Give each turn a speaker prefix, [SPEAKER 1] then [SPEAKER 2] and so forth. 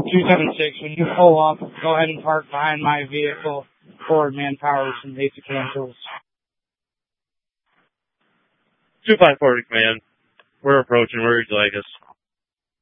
[SPEAKER 1] 276, when you pull up, go ahead and park behind my vehicle. Forward manpower, some basic hand tools.
[SPEAKER 2] 2540 command. We're approaching. Where would you like us?